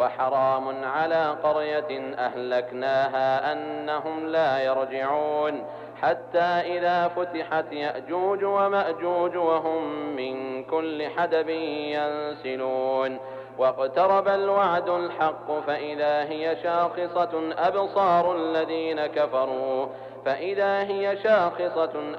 وحرام على قرية أهلكناها أنهم لا يرجعون حتى إذا فتحت يأجوج ومأجوج وهم من كل حدب ينسلون واقترب الوعد الحق فإذا هي شاخصة